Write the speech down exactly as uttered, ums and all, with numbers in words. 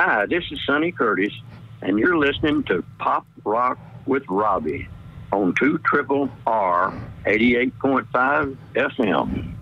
Hi, this is Sonny Curtis, and you're listening to Pop Rock with Robbie on two triple R eighty-eight point five F M.